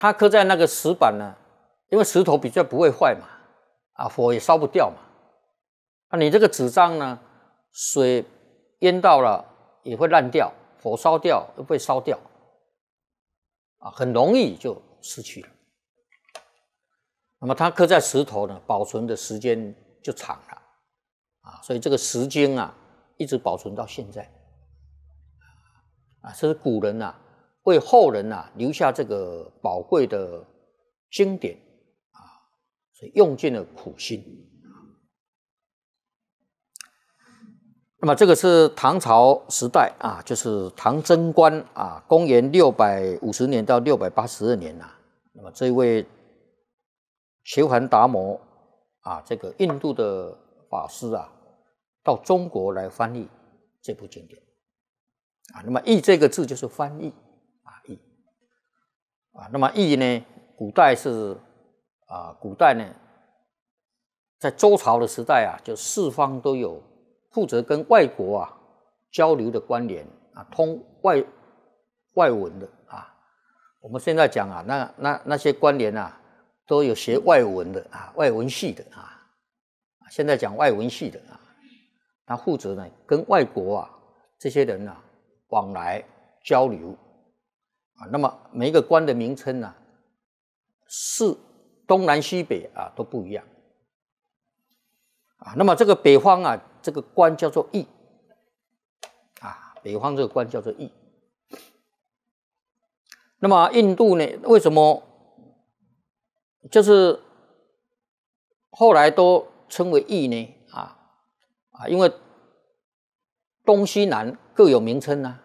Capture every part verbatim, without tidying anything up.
它刻在那个石板呢，因为石头比较不会坏嘛，啊，火也烧不掉嘛。啊，你这个纸张呢，水淹到了也会烂掉，火烧掉又被烧掉，啊，很容易就失去了。那么它刻在石头呢，保存的时间就长了，啊，所以这个石经啊，一直保存到现在。啊，这是古人啊，为后人啊留下这个宝贵的经典啊，所以用尽了苦心。那么这个是唐朝时代啊，就是唐贞观啊，公元六百五十年到六百八十二年呐、啊。那么这一位乔桓达摩啊，这个印度的法师啊，到中国来翻译这部经典。啊，那么译这个字就是翻译啊，译啊，那么译呢，古代是啊，古代呢，在周朝的时代啊，就四方都有负责跟外国啊交流的官员啊，通外外文的啊。我们现在讲啊，那那那些官员啊，都有学外文的啊，外文系的啊。现在讲外文系的啊，他负责呢跟外国啊这些人啊。往来交流啊，那么每一个官的名称啊，是东南西北啊都不一样啊。那么这个北方啊，这个官叫做邑啊，北方这个官叫做邑。那么印度呢，为什么就是后来都称为邑呢？啊啊，因为东西南各有名称啊。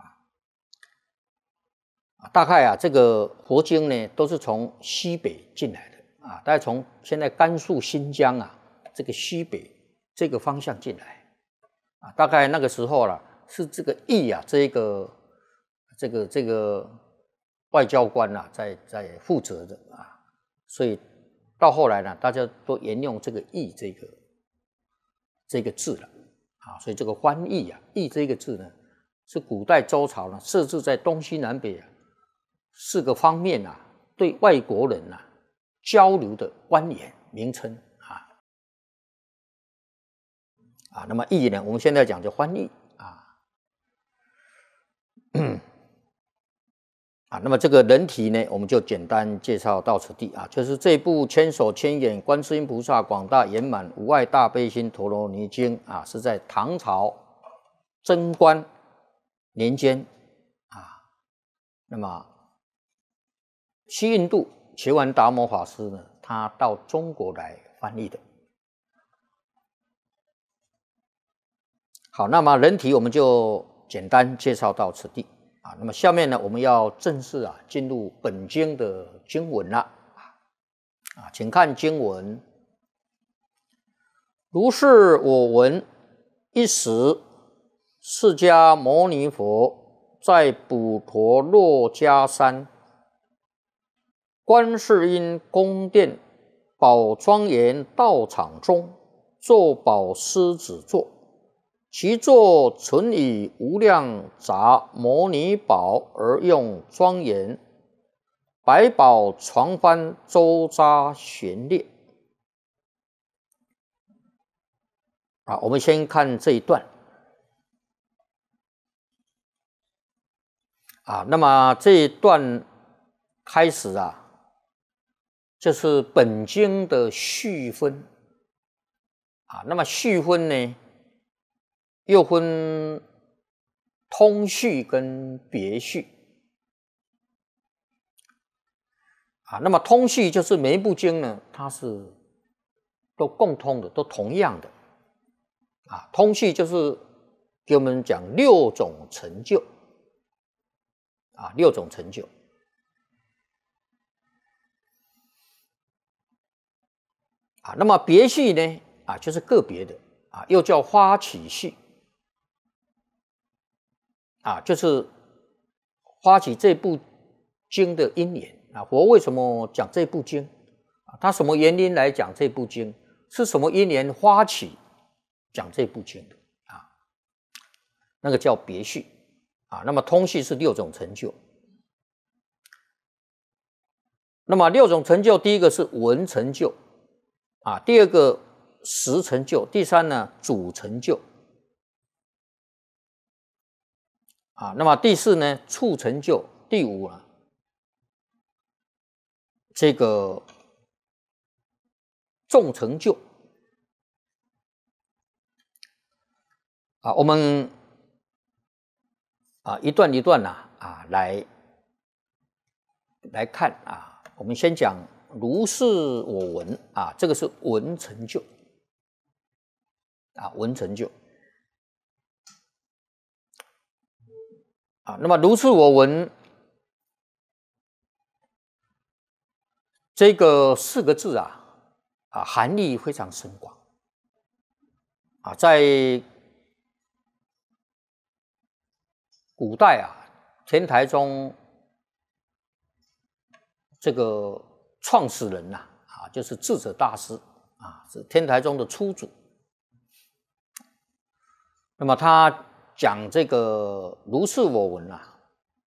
大概啊，这个佛经呢，都是从西北进来的啊，大概从现在甘肃、新疆啊，这个西北这个方向进来啊，大概那个时候了，是这个义啊，这个这个这个外交官啊，在在负责的啊，所以到后来呢，大家都沿用这个义这个这个字了啊，所以这个翻译啊，义这个字呢，是古代周朝呢设置在东西南北啊。四个方面啊，对外国人啊交流的官员名称啊啊，那么译呢，我们现在讲叫翻译啊啊，那么这个人体呢，我们就简单介绍到此地啊，就是这部千手千眼观世音菩萨广大圆满无碍大悲心陀罗尼经啊，是在唐朝贞观年间啊，那么。西印度乔桓达摩法师呢，他到中国来翻译的。好，那么人体我们就简单介绍到此地啊。那么下面呢，我们要正式啊进入本经的经文了啊，请看经文：如是我闻，一时释迦牟尼佛在普陀洛迦山。观世音宫殿宝庄严道场中，坐宝狮子座，其座纯以无量杂摩尼宝而用庄严，百宝床幡周匝旋列。啊，我们先看这一段啊，那么这一段开始啊。就是本经的序分啊，那么序分呢，又分通序跟别序啊。那么通序就是每一部经呢，它是都共通的，都同样的啊。通序就是给我们讲六种成就啊，六种成就。啊，那么别序呢？啊，就是个别的啊，又叫发起序啊，就是发起这部经的因缘啊。佛为什么讲这部经啊？他什么原因来讲这部经？是什么因缘发起讲这部经的啊？那个叫别序啊。那么通序是六种成就那么六种成就，第一个是闻成就啊，第二个识成就，第三呢主成就啊，那么第四呢处成就，第五呢这个众成就啊，我们啊一段一段呐 啊, 啊来来看啊，我们先讲如是我闻啊，这个是闻成就啊，闻成就啊，那么如是我闻这个四个字啊啊，含义非常深广啊，在古代啊，天台宗这个创始人呐 啊, 啊，就是智者大师啊，是天台宗的初祖。那么他讲这个如是我闻啊，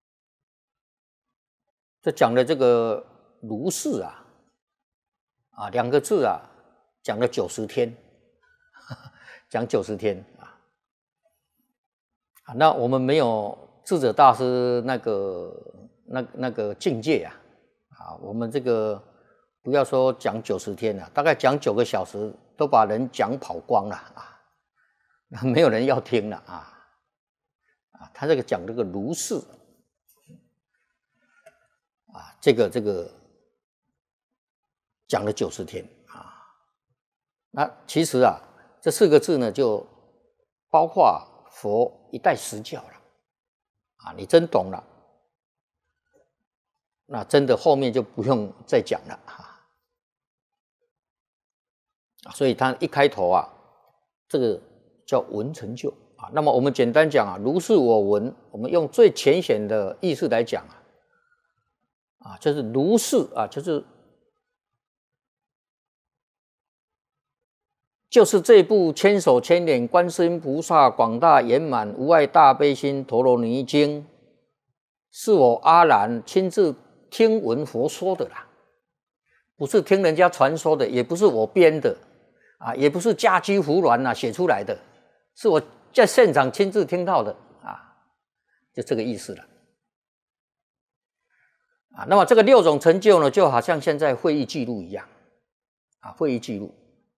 这讲的这个如是啊啊两个字啊，讲了九十天，呵呵讲九十天啊。啊，那我们没有智者大师那个那那个境界啊，啊，我们这个不要说讲九十天了，大概讲九个小时都把人讲跑光了啊，没有人要听了啊啊，他这个讲这个如是啊，这个这个讲了九十天啊，那其实啊，这四个字呢，就包括佛一代实教了啊，你真懂了，那真的后面就不用再讲了哈。所以他一开头啊，这个叫闻成就啊。那么我们简单讲啊，如是我闻，我们用最浅显的意思来讲啊，啊，就是如是啊，就是就是这部千手千眼观世音菩萨广大圆满无碍大悲心陀罗尼经，是我阿难亲自听闻佛说的啦，不是听人家传说的，也不是我编的啊，也不是家居胡乱啊写出来的，是我在现场亲自听到的啊，就这个意思了啊。那么这个六种成就呢，就好像现在会议记录一样啊，会议记录。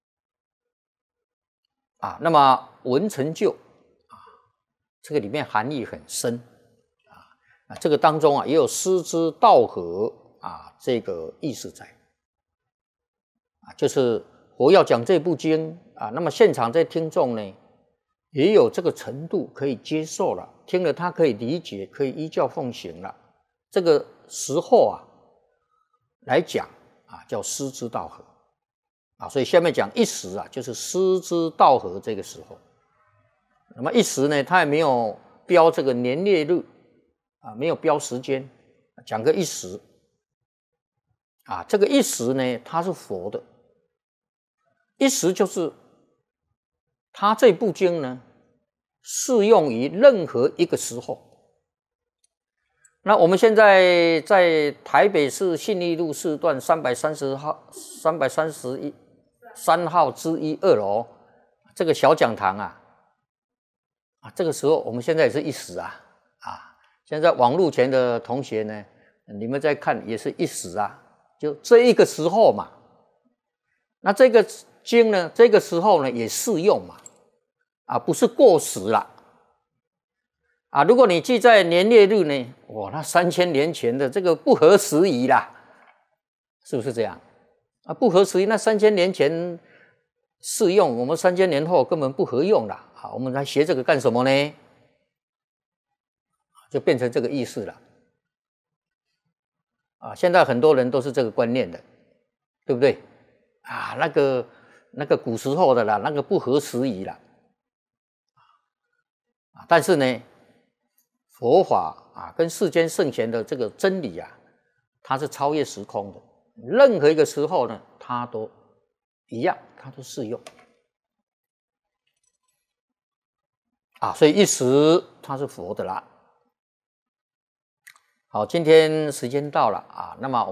啊，那么闻成就啊，这个里面含义很深啊，啊，这个当中啊也有师之道合啊这个意思在啊，就是佛要讲这部经啊，那么现场在听众呢也有这个程度可以接受了，听了他可以理解，可以依教奉行了，这个时候啊来讲啊叫师之道合。啊，所以下面讲一时啊，就是师之道合这个时候。那么一时呢，他也没有标这个年月日啊，没有标时间，讲个一时啊。这个一时呢，它是佛的，一时就是他这部经呢，适用于任何一个时候。那我们现在在台北市信义路四段三百三十号、三百三十一。三号之一二楼这个小讲堂啊，啊，这个时候我们现在也是一时啊，啊，现在网络前的同学呢，你们在看也是一时啊，就这一个时候嘛。那这个经呢，这个时候呢也适用嘛，啊，不是过时了啊。如果你记在年月日呢，哇，那三千年前的这个不合时宜啦，是不是这样？啊，不合时宜，那三千年前适用，我们三千年后根本不合用了啊！我们来学这个干什么呢？就变成这个意思了啊！现在很多人都是这个观念的，对不对？啊，那个那个古时候的啦，那个不合时宜了啊！但是呢，佛法啊，跟世间圣贤的这个真理啊，它是超越时空的。任何一个时候呢，它都一样，它都适用啊，所以一时它是佛的啦。好，今天时间到了啊，那么。